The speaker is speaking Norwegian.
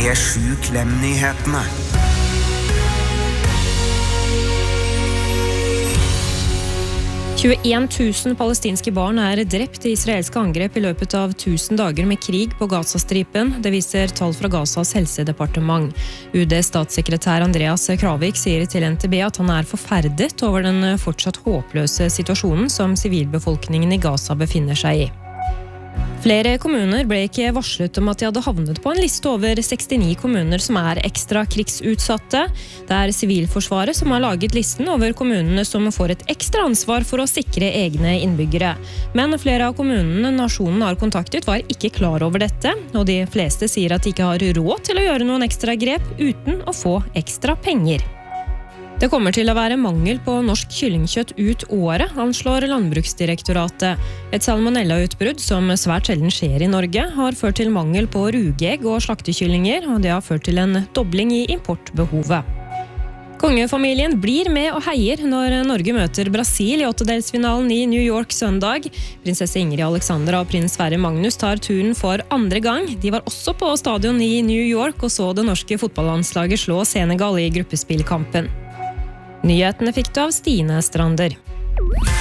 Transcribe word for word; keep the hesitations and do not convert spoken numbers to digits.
P sju Klem-nyhetene. tjueen tusen palestinske barn er drept i israelske angrep i løpet av tusen dager med krig på Gazastripen. Det viser tall fra Gazas helsedepartement. U D's statssekretær Andreas Kravik sier til N T B at han er forferdet over den fortsatt håpløse situasjonen som sivilbefolkningen i Gaza befinner seg i. Flere kommuner ble ikke varslet om at de hadde havnet på en liste over sekstini kommuner som er ekstra krigsutsatte. Det er Sivilforsvaret som har laget listen over kommunene som får et ekstra ansvar for å sikre egne innbyggere. Men flere av kommunene nasjonen har kontaktet var ikke klar over dette, og de fleste sier at de ikke har råd til å gjøre noen ekstra grep uten å få ekstra penger. Det kommer til å være mangel på norsk kyllingkjøtt ut året, anslår Landbruksdirektoratet. Et salmonella-utbrudd som svært sjelden skjer i Norge har ført til mangel på rugeegg og slaktekyllinger, og det har ført til en dobling i importbehovet. Kongefamilien blir med og heier når Norge møter Brasil i åttedelsfinalen i New York søndag. Prinsesse Ingrid Alexandra og prins Sverre Magnus tar turen for andre gang. De var også på stadion i New York og så det norske fotballandslaget slå Senegal i gruppespillkampen. Nyhetene fikk du av Stine Strander.